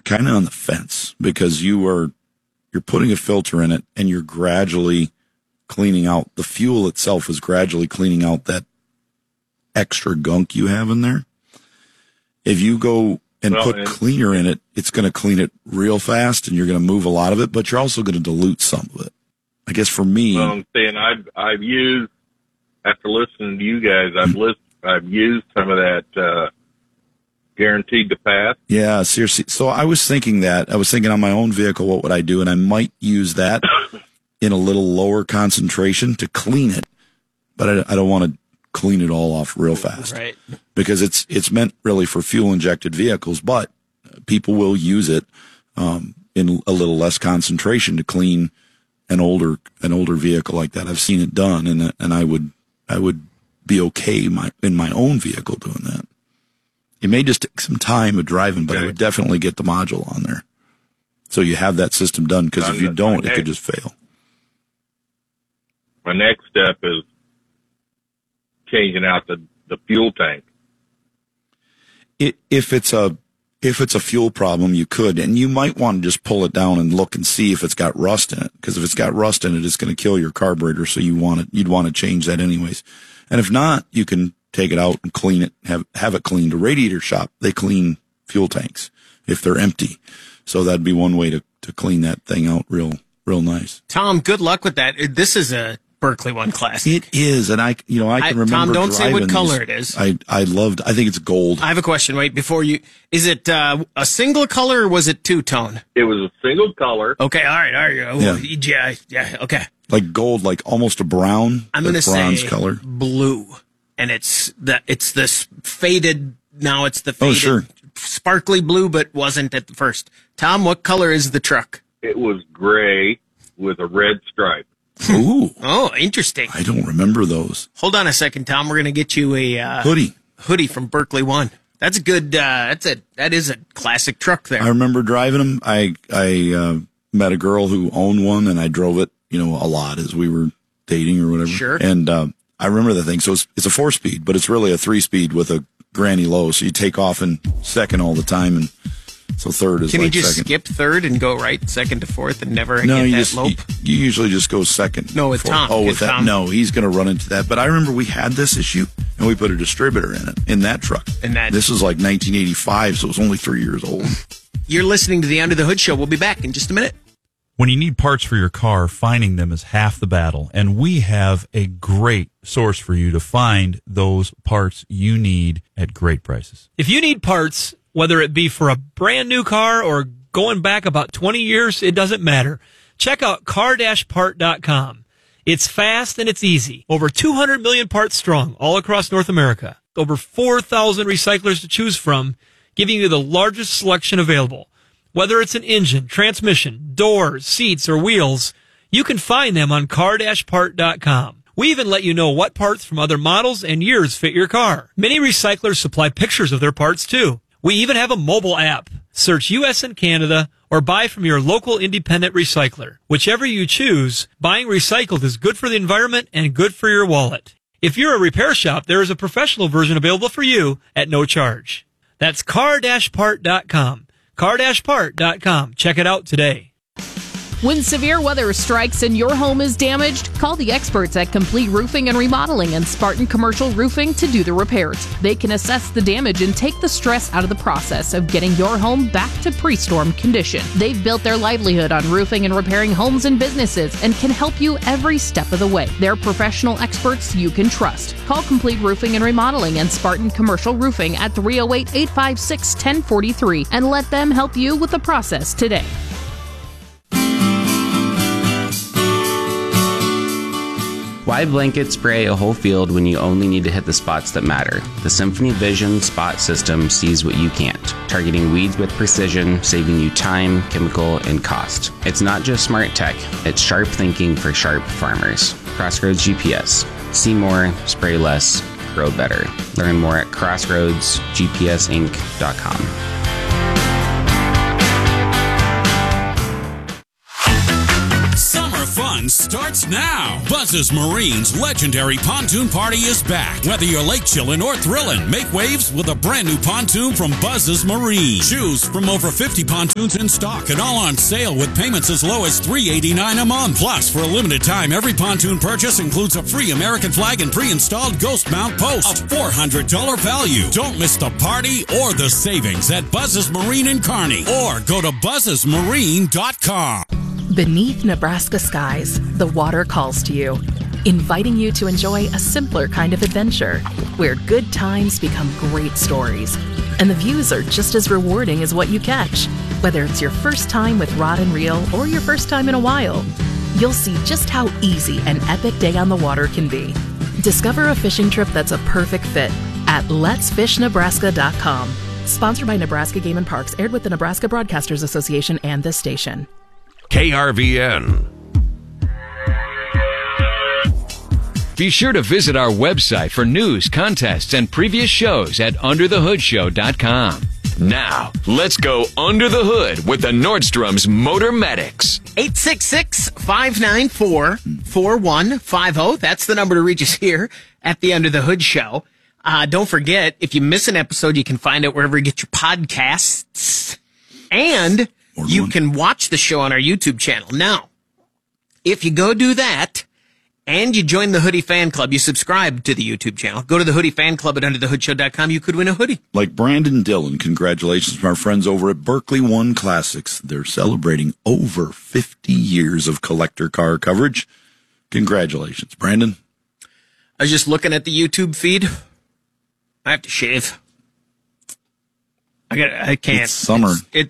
kind of on the fence because you're putting a filter in it and you're gradually cleaning out, the fuel itself is gradually cleaning out that extra gunk you have in there. If you go and put cleaner in it, it's going to clean it real fast and you're going to move a lot of it, but you're also going to dilute some of it. I guess for me, well, I'm saying I've used, after listening to you guys, I've used some of that, guaranteed to pass. Yeah, seriously. So I was thinking on my own vehicle, what would I do? And I might use that in a little lower concentration to clean it, but I don't want to clean it all off real fast. Right. Because it's meant really for fuel injected vehicles, but people will use it, in a little less concentration to clean an older vehicle like that. I've seen it done and I would be okay in my own vehicle doing that. It may just take some time of driving, but I would definitely get the module on there. So you have that system done, because if you don't, it could just fail. My next step is changing out the fuel tank. If it's a fuel problem, you could, and you might want to just pull it down and look and see if it's got rust in it. Because if it's got rust in it, it's going to kill your carburetor. So you'd want to change that anyways. And if not, you can take it out and clean it, have it cleaned. A Radiator Shop, they clean fuel tanks if they're empty. So that'd be one way to clean that thing out real nice. Tom, good luck with that. This is a Berkley One classic. It is, and I can remember. Tom, don't say what color it is. I think it's gold. I have a question. Wait, before you, is it a single color or was it two-tone? It was a single color. Okay, all right. Yeah, okay. Like gold, like almost a brown. I'm going to bronze say color. Blue, and it's this faded. Now it's the faded, sparkly blue, but wasn't at the first. Tom, what color is the truck? It was gray with a red stripe. Ooh. Oh, interesting. I don't remember those. Hold on a second, Tom. We're going to get you a hoodie from Berkley One. That's a good. That is a classic truck there. I remember driving them. I met a girl who owned one, and I drove it, a lot as we were dating or whatever. Sure. And I remember the thing. So it's a 4-speed, but it's really a 3-speed with a granny low. So you take off in second all the time, and so third is. Can like you just second. skip third and go right second to fourth and never get that lope? You usually just go second. No, with Tom. Oh, with that? Tom. No, he's going to run into that. But I remember we had this issue, and we put a distributor in that truck. This was like 1985, so it was only 3 years old. You're listening to the Under the Hood Show. We'll be back in just a minute. When you need parts for your car, finding them is half the battle, and we have a great source for you to find those parts you need at great prices. If you need parts, whether it be for a brand new car or going back about 20 years, it doesn't matter. Check out car-part.com. It's fast and it's easy. Over 200 million parts strong all across North America. Over 4,000 recyclers to choose from, giving you the largest selection available. Whether it's an engine, transmission, doors, seats, or wheels, you can find them on car-part.com. We even let you know what parts from other models and years fit your car. Many recyclers supply pictures of their parts too. We even have a mobile app. Search U.S. and Canada or buy from your local independent recycler. Whichever you choose, buying recycled is good for the environment and good for your wallet. If you're a repair shop, there is a professional version available for you at no charge. That's car-part.com. car-part.com. Check it out today. When severe weather strikes and your home is damaged, call the experts at Complete Roofing and Remodeling and Spartan Commercial Roofing to do the repairs. They can assess the damage and take the stress out of the process of getting your home back to pre-storm condition. They've built their livelihood on roofing and repairing homes and businesses and can help you every step of the way. They're professional experts you can trust. Call Complete Roofing and Remodeling and Spartan Commercial Roofing at 308-856-1043 and let them help you with the process today. Why blanket spray a whole field when you only need to hit the spots that matter? The Symphony Vision Spot System sees what you can't, targeting weeds with precision, saving you time, chemical, and cost. It's not just smart tech, it's sharp thinking for sharp farmers. Crossroads GPS. See more, spray less, grow better. Learn more at crossroadsgpsinc.com. starts now. Buzz's Marine's legendary pontoon party is back. Whether you're lake chillin' or thrillin', make waves with a brand new pontoon from Buzz's Marine. Choose from over 50 pontoons in stock and all on sale with payments as low as $389 a month. Plus, for a limited time, every pontoon purchase includes a free American flag and pre-installed ghost mount post. A $400 value. Don't miss the party or the savings at Buzz's Marine in Kearney, or go to buzzesmarine.com. Beneath Nebraska skies, the water calls to you, inviting you to enjoy a simpler kind of adventure where good times become great stories. And the views are just as rewarding as what you catch. Whether it's your first time with rod and reel or your first time in a while, you'll see just how easy an epic day on the water can be. Discover a fishing trip that's a perfect fit at letsfishnebraska.com. Sponsored by Nebraska Game and Parks, aired with the Nebraska Broadcasters Association and this station. KRVN. Be sure to visit our website for news, contests, and previous shows at UnderTheHoodShow.com. Now, let's go under the hood with the Nordstrom's Motor Medics. 866-594-4150. That's the number to reach us here at the Under the Hood Show. Don't forget, if you miss an episode, you can find it wherever you get your podcasts. And you can watch the show on our YouTube channel. Now, if you go do that and you join the Hoodie Fan Club, you subscribe to the YouTube channel, go to the Hoodie Fan Club at UnderTheHoodShow.com, you could win a hoodie. Like Brandon Dillon, congratulations from our friends over at Berkeley One Classics. They're celebrating over 50 years of collector car coverage. Congratulations, Brandon. I was just looking at the YouTube feed. I have to shave. I can't. It's summer.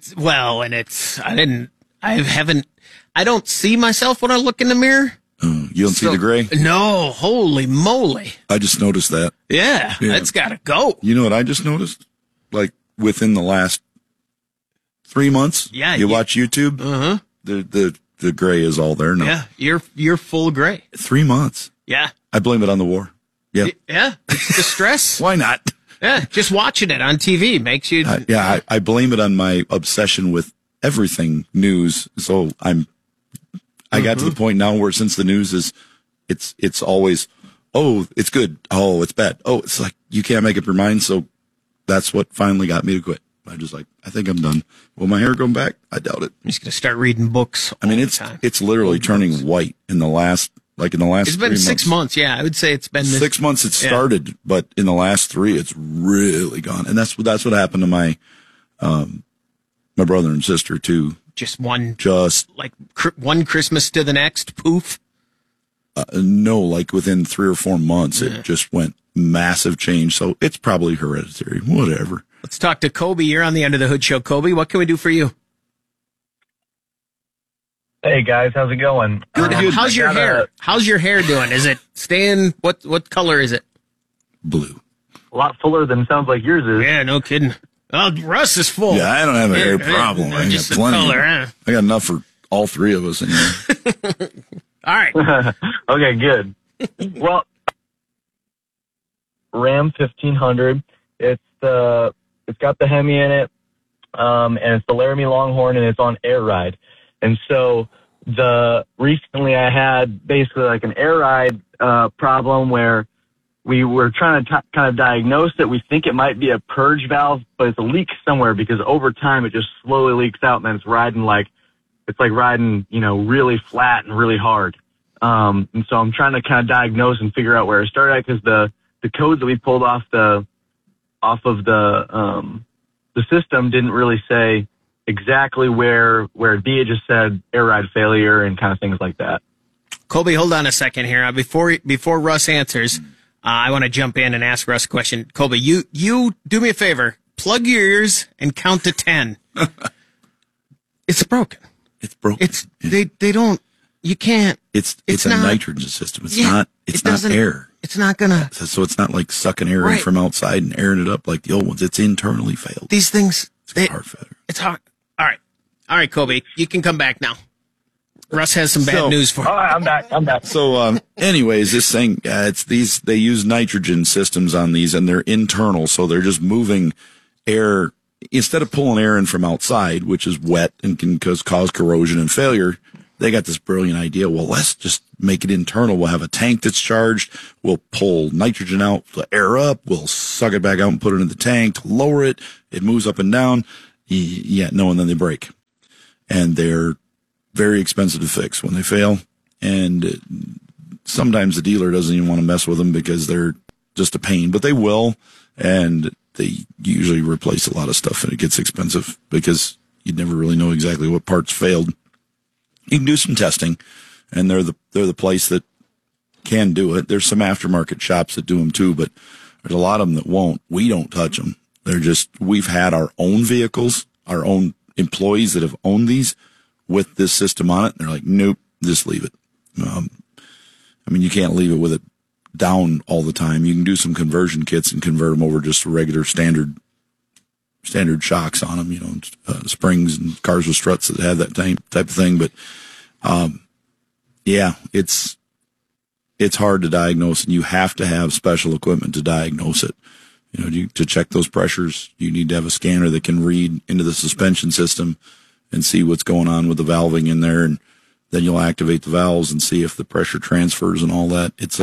I don't see myself when I look in the mirror. You don't see the gray? No, holy moly. I just noticed that. Yeah. That's gotta go. You know what I just noticed? Like within the last 3 months. Yeah. You watch YouTube. Uh-huh. The gray is all there now. Yeah. You're full gray. 3 months. Yeah. I blame it on the war. Yeah. Yeah. It's the stress. Why not? Yeah. Just watching it on TV makes you. I blame it on my obsession with everything news. So I got to the point now where since the news is, it's always, oh, it's good. Oh, it's bad. Oh, it's like, you can't make up your mind. So that's what finally got me to quit. I just I think I'm done. Will my hair go back? I doubt it. I'm just going to start reading books. It's literally turning white in the last. It's been 6 months. Yeah, I would say it's been 6 months. It started, but in the last 3, it's really gone. And that's what happened to my brother and sister too. One Christmas to the next, poof. No, like within 3 or 4 months, it just went massive change. So it's probably hereditary. Whatever. Let's talk to Kobe. You're on the Under the Hood Show. Kobe, what can we do for you? Hey guys, how's it going? Good. How's your hair? How's your hair doing? Is it staying? What color is it? Blue. A lot fuller than sounds like yours is. Yeah, no kidding. Oh, Russ is full. Yeah, I don't have a hair problem. I got plenty. I got enough for all 3 of us in here. All right. Okay, good. Well, Ram 1500. It's got the Hemi in it, and it's the Laramie Longhorn, and it's on air ride. And so recently I had basically like an air ride problem where we were trying to kind of diagnose it. We think it might be a purge valve, but it's a leak somewhere because over time it just slowly leaks out, and then it's riding riding, really flat and really hard. And so I'm trying to kind of diagnose and figure out where it started at, because the codes that we pulled off of the system didn't really say exactly where it'd be. It just said air ride failure and kind of things like that. Kobe, hold on a second here. Before Russ answers, I want to jump in and ask Russ a question. Kobe, you do me a favor. Plug your ears and count to 10. It's broken. It's broken. They don't. You can't. It's a nitrogen system. It's not air. It's not gonna. So it's not like sucking air in from outside and airing it up like the old ones. It's internally failed. These things. It's heart failure. It's hard. All right, Kobe, you can come back now. Russ has some bad news for you. All right, I'm back. So, anyways, this thing, they use nitrogen systems on these, and they're internal, so they're just moving air. Instead of pulling air in from outside, which is wet and can cause corrosion and failure, they got this brilliant idea. Well, let's just make it internal. We'll have a tank that's charged. We'll pull nitrogen out to air up. We'll suck it back out and put it in the tank to lower it. It moves up and down. Yeah, no, and then they break. And they're very expensive to fix when they fail. And sometimes the dealer doesn't even want to mess with them because they're just a pain, but they will. And they usually replace a lot of stuff, and it gets expensive because you'd never really know exactly what parts failed. You can do some testing, and they're the place that can do it. There's some aftermarket shops that do them too, but there's a lot of them that won't. We don't touch them. We've had our own vehicles, our own employees that have owned these with this system on it. And they're like, nope, just leave it. You can't leave it with it down all the time. You can do some conversion kits and convert them over just to regular standard shocks on them, springs and cars with struts that have that type of thing. But, it's hard to diagnose, and you have to have special equipment to diagnose it. To check those pressures, you need to have a scanner that can read into the suspension system and see what's going on with the valving in there. And then you'll activate the valves and see if the pressure transfers and all that. It's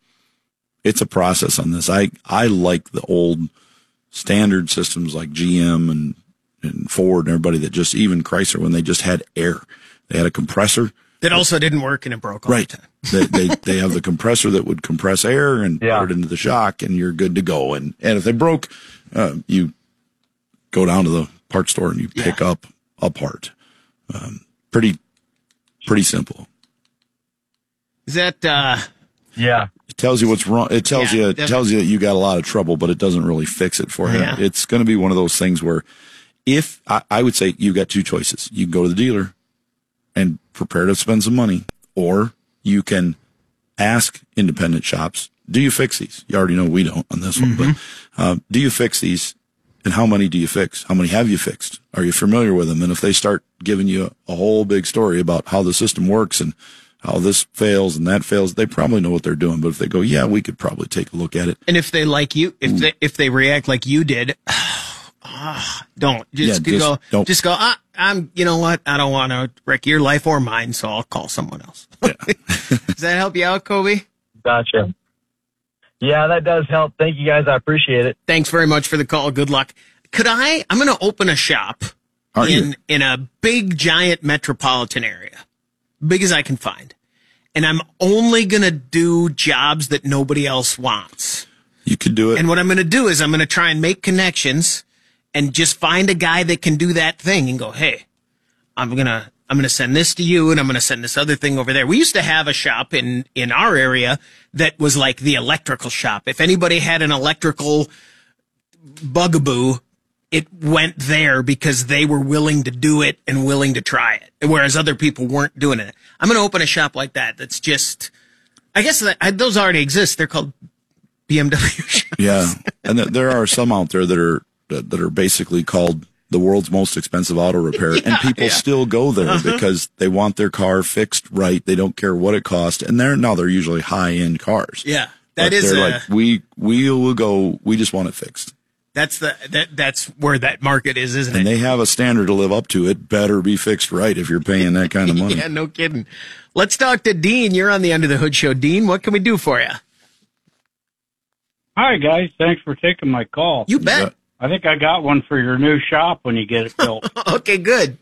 a process on this. I like the old standard systems like GM and Ford and everybody that just, even Chrysler, when they just had air. They had a compressor. That also didn't work and it broke all the time. they have the compressor that would compress air and put it into the shock, and you're good to go. And if they broke, you go down to the parts store and you pick up a part. Pretty simple. Is that, It tells you what's wrong. It tells you that you got a lot of trouble, but it doesn't really fix it for you. Yeah. It's going to be one of those things where I would say you got two choices. You can go to the dealer and prepare to spend some money, or you can ask independent shops, do you fix these? You already know we don't on this one, but do you fix these, and how many do you fix? How many have you fixed? Are you familiar with them? And if they start giving you a whole big story about how the system works and how this fails and that fails, they probably know what they're doing. But if they go, yeah, we could probably take a look at it. And if they like you, if they react like you did, don't just go. I'm. You know what? I don't want to wreck your life or mine, so I'll call someone else. Yeah. Does that help you out, Kobe? Gotcha. Yeah, that does help. Thank you, guys. I appreciate it. Thanks very much for the call. Good luck. I'm going to open a shop in a big, giant metropolitan area, big as I can find, and I'm only going to do jobs that nobody else wants. You could do it. And what I'm going to do is I'm going to try and make connections and just find a guy that can do that thing and go, hey, I'm going to send this to you, and I'm going to send this other thing over there. We used to have a shop in our area that was like the electrical shop. If anybody had an electrical bugaboo, it went there because they were willing to do it and willing to try it, whereas other people weren't doing it. I'm going to open a shop like that. That's just, I guess those already exist. They're called BMW shops. Yeah. And there are some out there that are basically called the world's most expensive auto repair, and people still go there because they want their car fixed right. They don't care what it costs, and they're usually high end cars. Yeah, we will go. We just want it fixed. That's where that market is, isn't it? And they have a standard to live up to. It better be fixed right if you're paying that kind of money. Yeah, no kidding. Let's talk to Dean. You're on the Under the Hood show. Dean, what can we do for you? Hi guys, thanks for taking my call. You bet. I think I got one for your new shop when you get it built. Okay, good.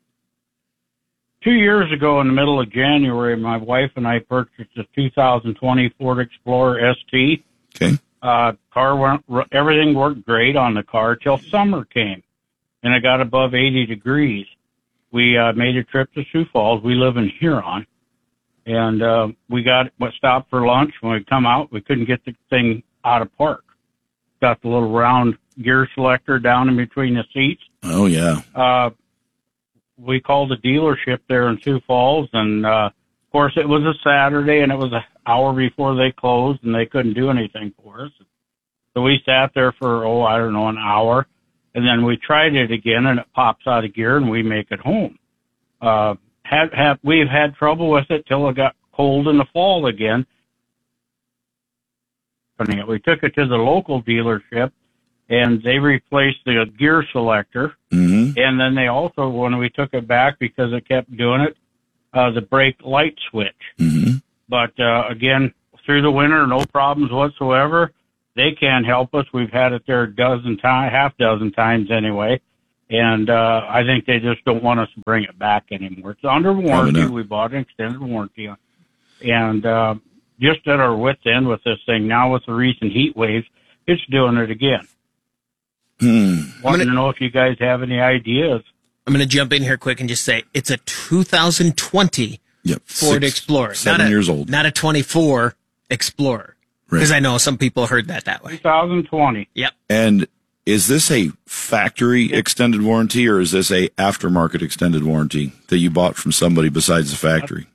2 years ago, in the middle of January, my wife and I purchased a 2020 Ford Explorer ST. Okay. Everything worked great on the car till summer came, and it got above 80 degrees. We made a trip to Sioux Falls. We live in Huron, and we stopped for lunch. When we come out, we couldn't get the thing out of park. Got the little round gear selector down in between the seats. Oh, yeah. We called the dealership there in Sioux Falls, and of course it was a Saturday, and it was an hour before they closed, and they couldn't do anything for us. So we sat there for, an hour, and then we tried it again, and it pops out of gear, and we make it home. We've had trouble with it till it got cold in the fall again. We took it to the local dealership, and they replaced the gear selector. Mm-hmm. And then they also, when we took it back because it kept doing it, the brake light switch. Mm-hmm. But again, through the winter, no problems whatsoever. They can help us. We've had it there half dozen times anyway. And I think they just don't want us to bring it back anymore. It's under warranty. We bought an extended warranty on. And just at our wit's end with this thing. Now with the recent heat waves, it's doing it again. Wanted to know if you guys have any ideas. I'm going to jump in here quick and just say it's a 2020 Ford Explorer. 7 years old. Not a 24 Explorer. Because I know some people heard that way. 2020. Yep. And is this a factory extended warranty or is this a aftermarket extended warranty that you bought from somebody besides the factory?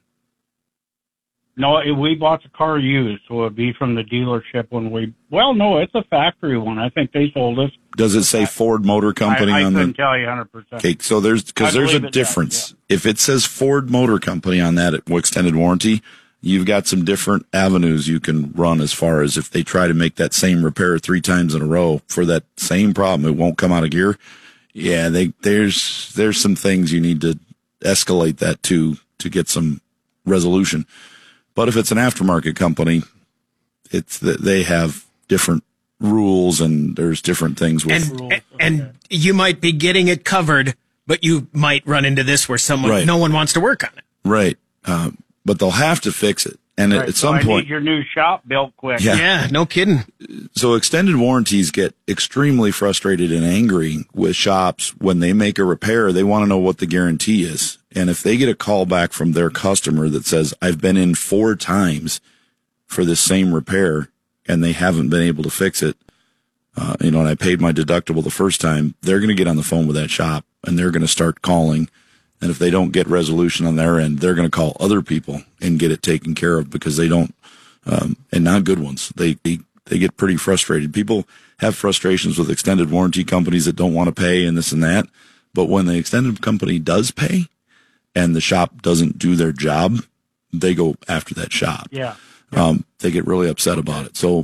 No, we bought the car used, so it'd be from the dealership no, it's a factory one. I think they sold us. Does it say Ford Motor Company on the? I couldn't tell you 100%. Okay, so there's a difference. If it says Ford Motor Company on that extended warranty, you've got some different avenues you can run as far as if they try to make that same repair 3 times in a row for that same problem, it won't come out of gear. Yeah, there's some things you need to escalate that to get some resolution. But if it's an aftermarket company, they have different rules and there's different things with and you might be getting it covered, but you might run into this where no one wants to work on it. Right. But they'll have to fix it. And at some point, I need your new shop built quick. Yeah, no kidding. So extended warranties get extremely frustrated and angry with shops when they make a repair. They want to know what the guarantee is. And if they get a call back from their customer that says, I've been in 4 times for this same repair and they haven't been able to fix it, and I paid my deductible the first time, they're going to get on the phone with that shop and they're going to start calling. And if they don't get resolution on their end, they're going to call other people and get it taken care of because they don't, and not good ones. They get pretty frustrated. People have frustrations with extended warranty companies that don't want to pay and this and that. But when the extended company does pay and the shop doesn't do their job, they go after that shop. Yeah. They get really upset about it. So,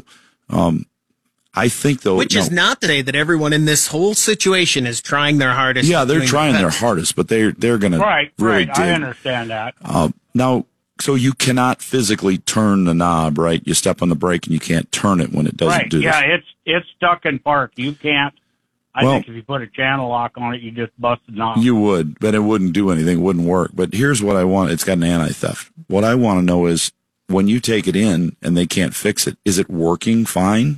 I think though, which is not to say that everyone in this whole situation is trying their hardest. Yeah, they're trying their hardest, but they're going to really dig. I understand that. Now, so you cannot physically turn the knob, right? You step on the brake and you can't turn it when it doesn't do that. Yeah, it's stuck in park. You can't. I think if you put a channel lock on it, you just bust the knob. You would, but it wouldn't do anything. It wouldn't work. But here's what I want. It's got an anti-theft. What I want to know is when you take it in and they can't fix it, is it working fine?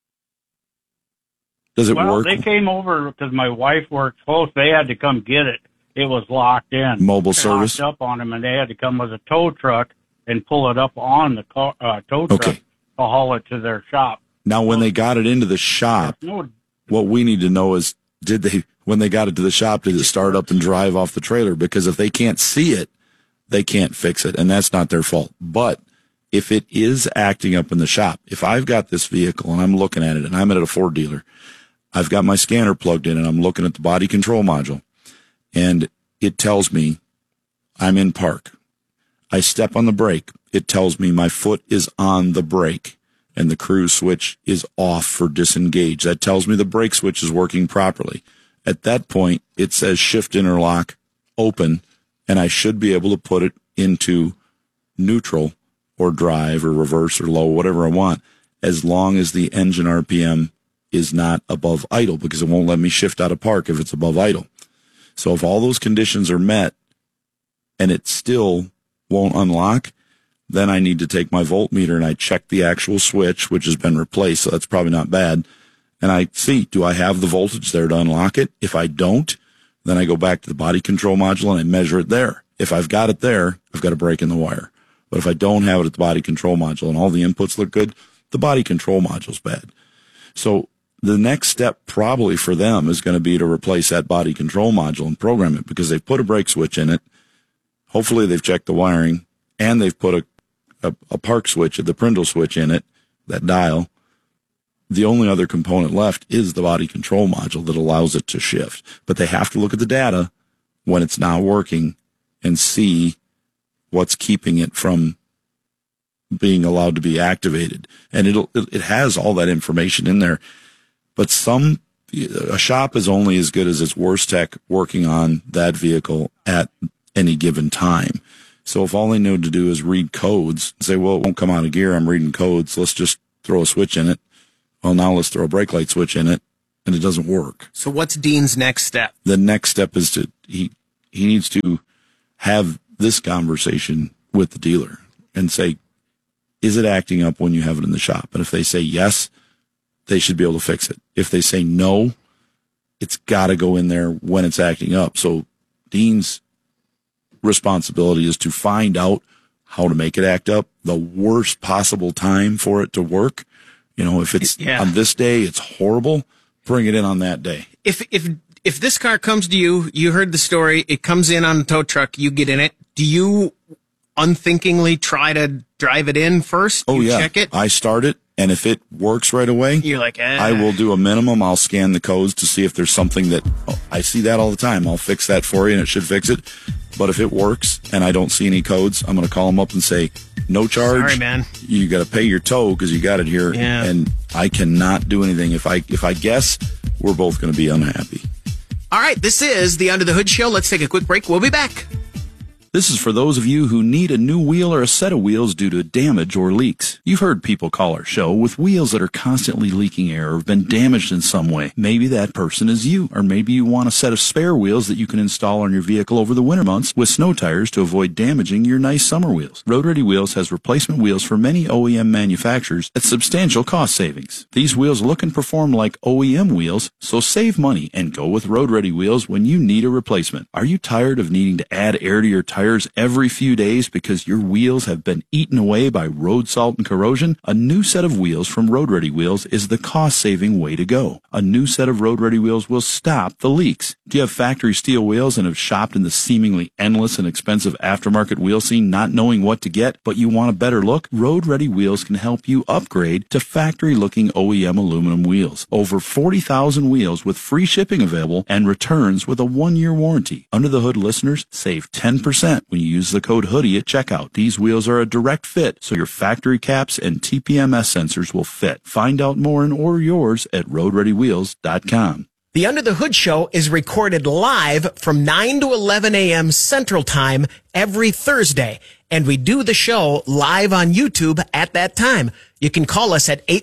Does it work? They came over because my wife works close. They had to come get it. It was locked in. Mobile service? Locked up on them, and they had to come with a tow truck and pull it up on the tow truck to haul it to their shop. Now, when they got it into the shop, what we need to know is, when they got it to the shop, did it start up and drive off the trailer? Because if they can't see it, they can't fix it, and that's not their fault. But if it is acting up in the shop, if I've got this vehicle and I'm looking at it and I'm at a Ford dealer, I've got my scanner plugged in and I'm looking at the body control module and it tells me I'm in park. I step on the brake. It tells me my foot is on the brake and the cruise switch is off for disengage. That tells me the brake switch is working properly. At that point, it says shift interlock open and I should be able to put it into neutral or drive or reverse or low, whatever I want, as long as the engine RPM is not above idle, because it won't let me shift out of park if it's above idle. So if all those conditions are met and it still won't unlock, then I need to take my voltmeter and I check the actual switch, which has been replaced, so that's probably not bad. And I see, do I have the voltage there to unlock it? If I don't, then I go back to the body control module and I measure it there. If I've got it there, I've got a break in the wire. But if I don't have it at the body control module and all the inputs look good, the body control module's bad. So the next step probably for them is going to be to replace that body control module and program it, because they've put a brake switch in it. Hopefully they've checked the wiring and they've put a park switch, the Prindle switch in it, that dial. The only other component left is the body control module that allows it to shift. But they have to look at the data when it's not working and see what's keeping it from being allowed to be activated. And it has all that information in there. But a shop is only as good as its worst tech working on that vehicle at any given time. So if all they know to do is read codes, say, well, it won't come out of gear. I'm reading codes. Let's just throw a switch in it. Well, now let's throw a brake light switch in it, and it doesn't work. So what's Dean's next step? The next step is he needs to have this conversation with the dealer and say, is it acting up when you have it in the shop? And if they say yes, they should be able to fix it. If they say no, it's got to go in there when it's acting up. So Dean's responsibility is to find out how to make it act up, the worst possible time for it to work. If it's on this day, it's horrible, bring it in on that day. If this car comes to you, you heard the story, it comes in on the tow truck, you get in it, do you unthinkingly try to drive it in first? Oh, yeah. Check it? I start it, and if it works right away, you're like, I will do a minimum. I'll scan the codes to see if there's something that, I see that all the time. I'll fix that for you, and it should fix it. But if it works and I don't see any codes, I'm going to call them up and say, no charge. Sorry, man. You got to pay your tow because you got it here. Yeah. And I cannot do anything. If I guess, we're both going to be unhappy. All right, this is the Under the Hood Show. Let's take a quick break. We'll be back. This is for those of you who need a new wheel or a set of wheels due to damage or leaks. You've heard people call our show with wheels that are constantly leaking air or have been damaged in some way. Maybe that person is you, or maybe you want a set of spare wheels that you can install on your vehicle over the winter months with snow tires to avoid damaging your nice summer wheels. Road Ready Wheels has replacement wheels for many OEM manufacturers at substantial cost savings. These wheels look and perform like OEM wheels, so save money and go with Road Ready Wheels when you need a replacement. Are you tired of needing to add air to your tires every few days because your wheels have been eaten away by road salt and corrosion? A new set of wheels from Road Ready Wheels is the cost-saving way to go. A new set of Road Ready Wheels will stop the leaks. Do you have factory steel wheels and have shopped in the seemingly endless and expensive aftermarket wheel scene not knowing what to get, but you want a better look? Road Ready Wheels can help you upgrade to factory-looking OEM aluminum wheels. Over 40,000 wheels with free shipping available and returns with a 1-year warranty. Under the Hood listeners save 10% when you use the code HOODIE at checkout. These wheels are a direct fit, so your factory caps and TPMS sensors will fit. Find out more and order yours at roadreadywheels.com. The Under the Hood Show is recorded live from 9 to 11 a.m. Central Time every Thursday, and we do the show live on YouTube at that time. You can call us at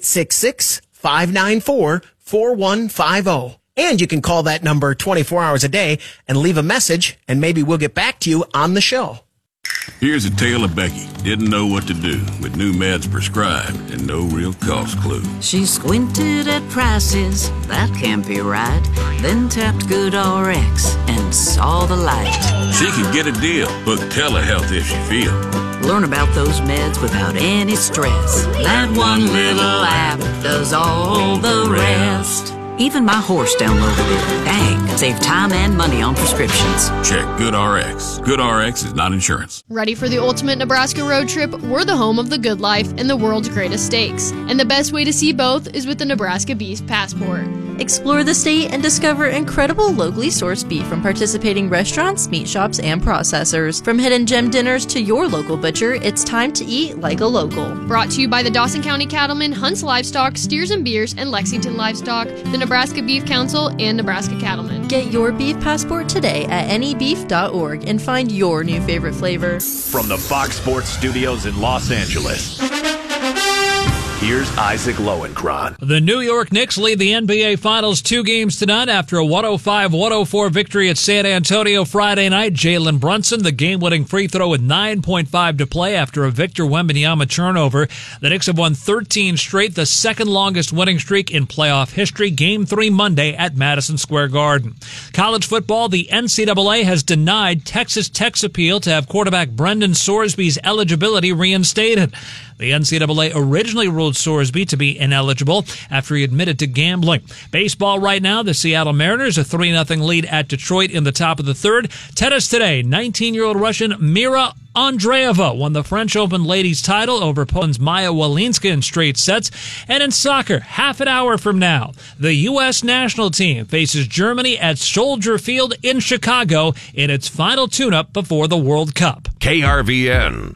866-594-4150. And you can call that number 24 hours a day and leave a message, and maybe we'll get back to you on the show. Here's a tale of Becky. Didn't know what to do with new meds prescribed and no real cost clue. She squinted at prices, that can't be right. Then tapped GoodRx and saw the light. She could get a deal. Book telehealth if she feel. Learn about those meds without any stress. That one little app does all the rest. Even my horse downloaded it. Dang, save time and money on prescriptions. Check GoodRx. GoodRx is not insurance. Ready for the ultimate Nebraska road trip? We're the home of the good life and the world's greatest steaks. And the best way to see both is with the Nebraska Beef Passport. Explore the state and discover incredible locally sourced beef from participating restaurants, meat shops, and processors. From hidden gem dinners to your local butcher, it's time to eat like a local. Brought to you by the Dawson County Cattlemen, Hunts Livestock, Steers and Beers, and Lexington Livestock, the Nebraska Beef Council, and Nebraska Cattlemen. Get your beef passport today at anybeef.org and find your new favorite flavor. From the Fox Sports Studios in Los Angeles, here's Isaac Lowenkron. The New York Knicks lead the NBA Finals 2 games tonight after a 105-104 victory at San Antonio Friday night. Jalen Brunson, the game-winning free throw with 9.5 to play after a Victor Wembanyama turnover. The Knicks have won 13 straight, the second longest winning streak in playoff history. Game 3 Monday at Madison Square Garden. College football, the NCAA has denied Texas Tech's appeal to have quarterback Brendan Sorsby's eligibility reinstated. The NCAA originally ruled Sorsby to be ineligible after he admitted to gambling. Baseball right now, the Seattle Mariners a 3-0 lead at Detroit in the top of the third. Tennis today, 19-year-old Russian Mira Andreeva won the French Open ladies title over Poland's Maya Walinska in straight sets. And in soccer, half an hour from now, the U.S. national team faces Germany at Soldier Field in Chicago in its final tune-up before the World Cup. KRVN.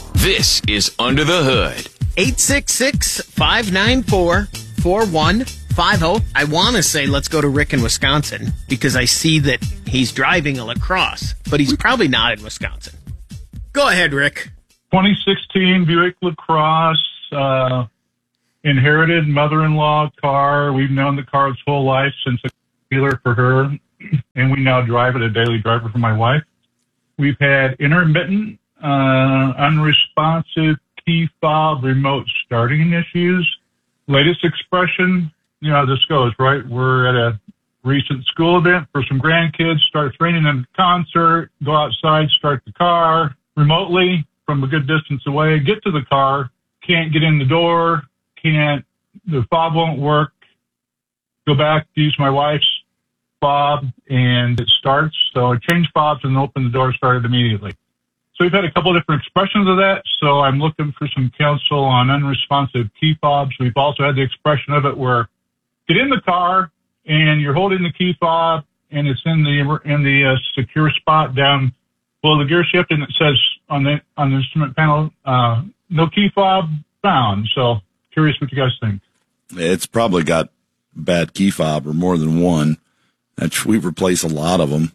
This is Under the Hood. 866-594-4150. 415-50. I want to say let's go to Rick in Wisconsin because I see that he's driving a LaCrosse, but he's probably not in Wisconsin. Go ahead, Rick. 2016 Buick LaCrosse, inherited mother-in-law car. We've known the car its whole life since a dealer for her, and we now drive it, a daily driver for my wife. We've had intermittent, unresponsive key fob remote starting issues. Latest expression, you know how this goes, right? We're at a recent school event for some grandkids, start training them to concert, go outside, start the car remotely from a good distance away, get to the car, can't get in the door, the fob won't work, go back to use my wife's fob, and it starts. So I changed fobs and opened the door, started immediately. So we've had a couple of different expressions of that. So I'm looking for some counsel on unresponsive key fobs. We've also had the expression of it where get in the car and you're holding the key fob and it's in the secure spot down below the gear shift, and it says on the instrument panel, no key fob found. So curious what you guys think. It's probably got bad key fob or more than one. We've replaced a lot of them.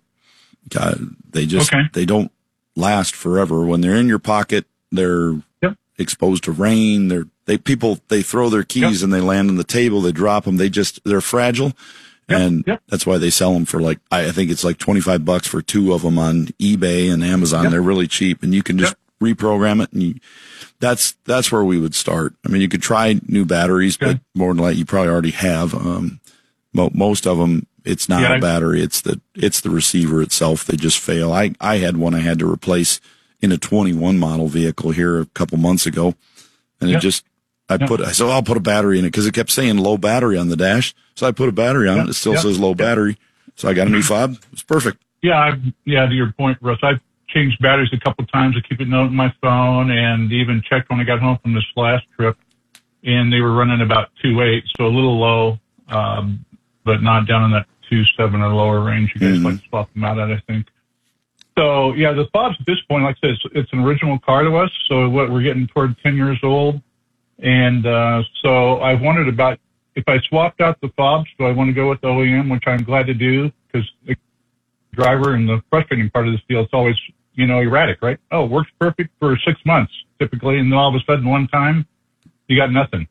They don't last forever. When they're in your pocket, they're exposed to rain. They throw their keys and they land on the table. They drop them. They're fragile. And that's why they sell them for I think it's like $25 for two of them on eBay and Amazon. They're really cheap, and you can just reprogram it. And that's where we would start. I mean, you could try new batteries, but more than likely you probably already have. Most of them, it's not a battery. It's the receiver itself. They just fail. I had one I had to replace in a 21 model vehicle here a couple months ago, and I said, I'll put a battery in it because it kept saying low battery on the dash. So I put a battery on it. It still says low battery. So I got a new fob. It's perfect. To your point, Russ, I've changed batteries a couple of times. I keep it note on my phone, and even checked when I got home from this last trip, and they were running about 2.8, so a little low, but not down in that 2.7 or lower range. You guys like to swap them out at, I think. So, the fobs at this point, like I said, it's an original car to us. So we're getting toward 10 years old. And so I wondered about if I swapped out the fobs, do I want to go with the OEM, which I'm glad to do, because the driver and the frustrating part of this deal, it's always, erratic, right? Oh, it works perfect for 6 months, typically, and then all of a sudden one time, you got nothing.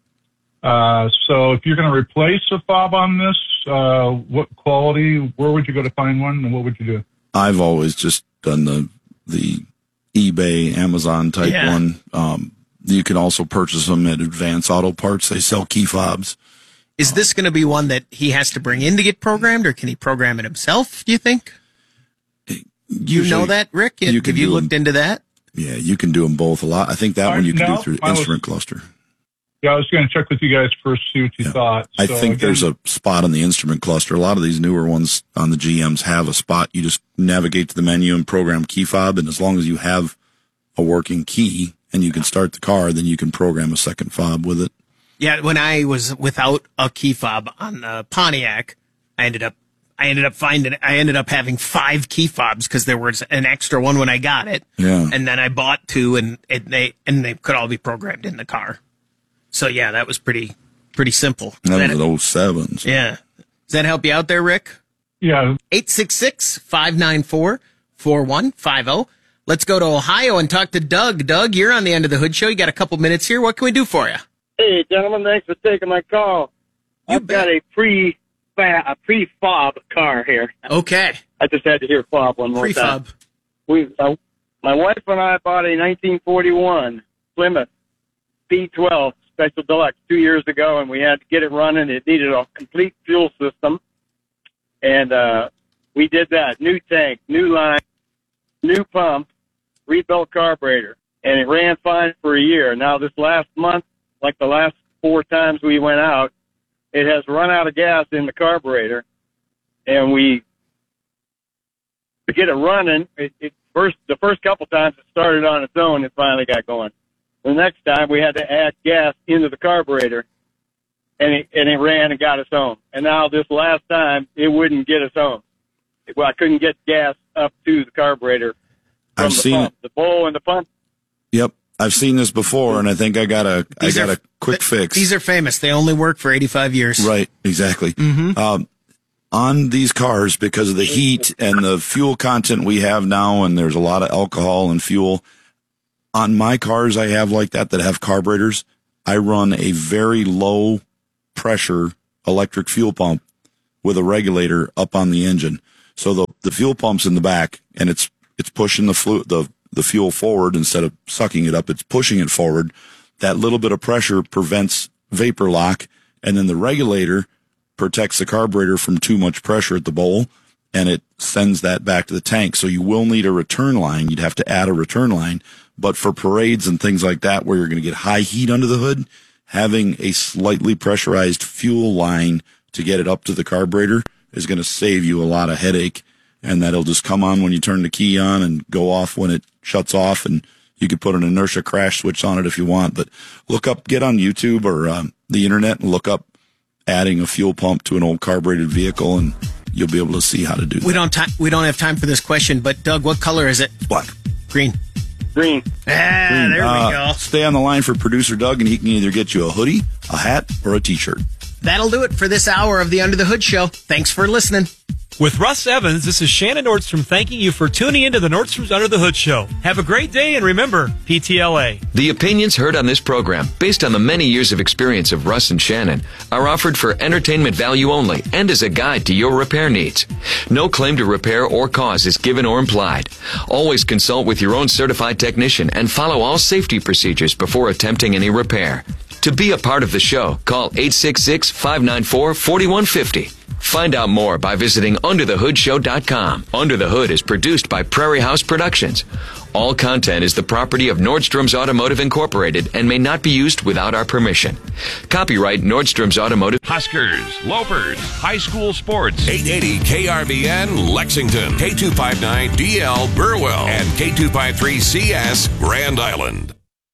So if you're going to replace a fob on this, what quality, where would you go to find one, and what would you do? I've always just done the eBay, Amazon type one. You can also purchase them at Advance Auto Parts. They sell key fobs. Is this going to be one that he has to bring in to get programmed, or can he program it himself, do you think? You know that, Rick? Have you looked into that? Yeah, you can do them both a lot. I think that one you can do through Instrument Cluster. Yeah, I was going to check with you guys first, see what you thought. I think there's a spot on the Instrument Cluster. A lot of these newer ones on the GMs have a spot. You just navigate to the menu and program key fob, and as long as you have a working key and you can start the car, then you can program a second fob with it. Yeah, when I was without a key fob on the Pontiac, I ended up having 5 key fobs because there was an extra one when I got it. Yeah. And then I bought 2 and they could all be programmed in the car. So yeah, that was pretty simple. That was those 7s. Yeah. Does that help you out there, Rick? Yeah. 866-594-4150. Let's go to Ohio and talk to Doug. Doug, you're on the End of the Hood Show. You got a couple minutes here. What can we do for you? Hey, gentlemen, thanks for taking my call. I've got a pre-fob car here. Okay. I just had to hear fob one more time. Pre-fob. My wife and I bought a 1941 Plymouth P12 Special Deluxe 2 years ago, and we had to get it running. It needed a complete fuel system, and we did that. New tank, new line, new pump, rebuilt carburetor, and it ran fine for a year. Now, this last month, like the last 4 times we went out, it has run out of gas in the carburetor, and to get it running, the first couple times it started on its own, it finally got going. The next time we had to add gas into the carburetor, and it ran and got its own. And now this last time, it wouldn't get its own. Well, I couldn't get gas up to the carburetor from I've the seen pump. The bowl and the pump. Yep. I've seen this before, and I think I got a quick fix. These are famous. They only work for 85 years. Right, exactly. On these cars, because of the heat and the fuel content we have now, and there's a lot of alcohol and fuel, on my cars I have like that have carburetors, I run a very low pressure electric fuel pump with a regulator up on the engine. So the fuel pump's in the back, and it's pushing the fuel forward instead of sucking it up. It's pushing it forward. That little bit of pressure prevents vapor lock, and then the regulator protects the carburetor from too much pressure at the bowl, and it sends that back to the tank. So you will need a return line. You'd have to add a return line. But for parades and things like that, where you're going to get high heat under the hood, having a slightly pressurized fuel line to get it up to the carburetor is going to save you a lot of headache. And that'll just come on when you turn the key on and go off when it shuts off. And you could put an inertia crash switch on it if you want. But get on YouTube or the internet and look up adding a fuel pump to an old carbureted vehicle, and you'll be able to see how to do that. We don't have time for this question, but Doug, what color is it? Black. Green. Green. There we go. Stay on the line for producer Doug, and he can either get you a hoodie, a hat, or a t-shirt. That'll do it for this hour of the Under the Hood Show. Thanks for listening. With Russ Evans, this is Shannon Nordstrom thanking you for tuning into the Nordstrom's Under the Hood Show. Have a great day, and remember, PTLA. The opinions heard on this program, based on the many years of experience of Russ and Shannon, are offered for entertainment value only and as a guide to your repair needs. No claim to repair or cause is given or implied. Always consult with your own certified technician and follow all safety procedures before attempting any repair. To be a part of the show, call 866-594-4150. Find out more by visiting UnderTheHoodShow.com. Under the Hood is produced by Prairie House Productions. All content is the property of Nordstrom's Automotive Incorporated and may not be used without our permission. Copyright Nordstrom's Automotive. Huskers, Lopers, high school sports. 880 KRBN Lexington, K259DL Burwell, and K253CS Grand Island.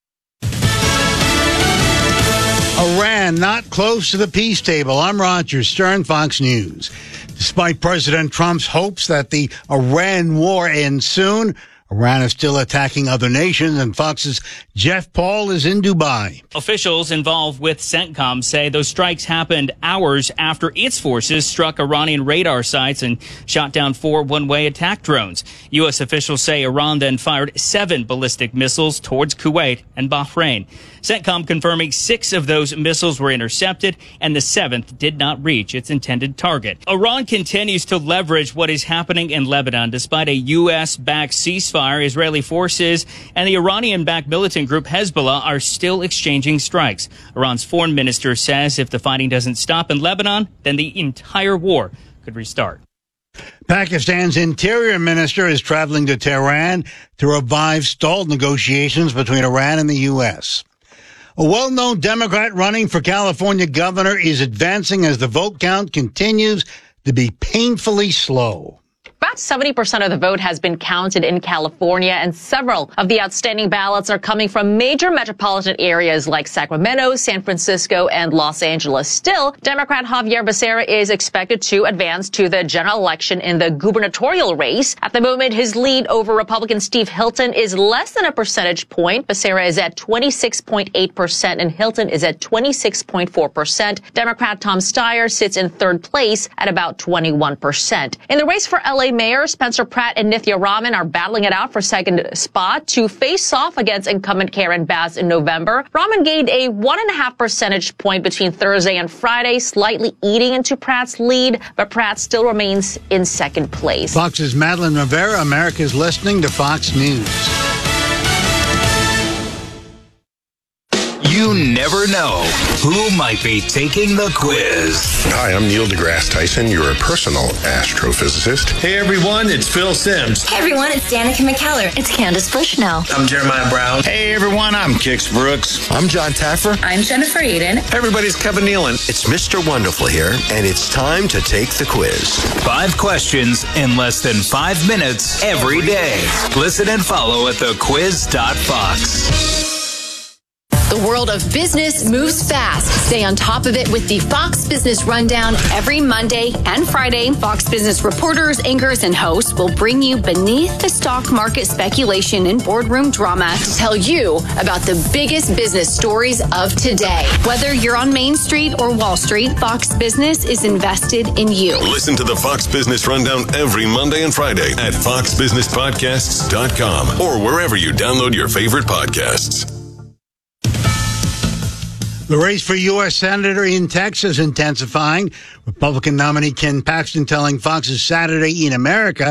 Iran not close to the peace table. I'm Roger Stern, Fox News. Despite President Trump's hopes that the Iran war ends soon, Iran is still attacking other nations, and Fox's Jeff Paul is in Dubai. Officials involved with CENTCOM say those strikes happened hours after its forces struck Iranian radar sites and shot down 4 one-way attack drones. U.S. officials say Iran then fired 7 ballistic missiles towards Kuwait and Bahrain. CENTCOM confirming 6 of those missiles were intercepted and the 7th did not reach its intended target. Iran continues to leverage what is happening in Lebanon despite a U.S.-backed ceasefire. Israeli forces and the Iranian-backed militant group Hezbollah are still exchanging strikes. Iran's foreign minister says if the fighting doesn't stop in Lebanon, then the entire war could restart. Pakistan's interior minister is traveling to Tehran to revive stalled negotiations between Iran and the U.S. A well-known Democrat running for California governor is advancing as the vote count continues to be painfully slow. About 70% of the vote has been counted in California, and several of the outstanding ballots are coming from major metropolitan areas like Sacramento, San Francisco, and Los Angeles. Still, Democrat Javier Becerra is expected to advance to the general election in the gubernatorial race. At the moment, his lead over Republican Steve Hilton is less than a percentage point. Becerra is at 26.8%, and Hilton is at 26.4%. Democrat Tom Steyer sits in third place at about 21%. In the race for LA Mayor, Spencer Pratt and Nithya Raman are battling it out for second spot to face off against incumbent Karen Bass in November. Raman gained a 1.5 percentage point between Thursday and Friday, slightly eating into Pratt's lead, but Pratt still remains in second place. Fox's Madeline Rivera, America's listening to Fox News. You never know who might be taking the quiz. Hi, I'm Neil deGrasse Tyson, your personal astrophysicist. Hey everyone, it's Phil Sims. Hey everyone, it's Danica McKellar. It's Candace Bushnell. I'm Jeremiah Brown. Hey everyone, I'm Kix Brooks. I'm John Taffer. I'm Jennifer Eden. Hey everybody's Kevin Nealon. It's Mr. Wonderful here, and it's time to take the quiz. 5 questions in less than 5 minutes every day. Listen and follow at thequiz.fox. The world of business moves fast. Stay on top of it with the Fox Business Rundown every Monday and Friday. Fox Business reporters, anchors, and hosts will bring you beneath the stock market speculation and boardroom drama to tell you about the biggest business stories of today. Whether you're on Main Street or Wall Street, Fox Business is invested in you. Listen to the Fox Business Rundown every Monday and Friday at foxbusinesspodcasts.com or wherever you download your favorite podcasts. The race for U.S. Senator in Texas intensifying. Republican nominee Ken Paxton telling Fox's Saturday in America